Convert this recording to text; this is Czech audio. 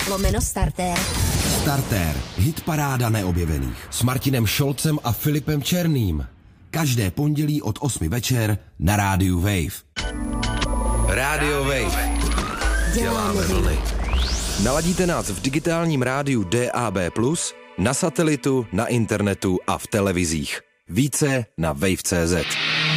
www.radio-wave.cz/starter. Starter. Hitparáda neobjevených. S Martinem Šolcem a Filipem Černým. Každé pondělí od 8 večer na rádiu Wave. Radio Wave. Děláme vlny. Naladíte nás v digitálním rádiu DAB+, na satelitu, na internetu a v televizích. Více na wave.cz.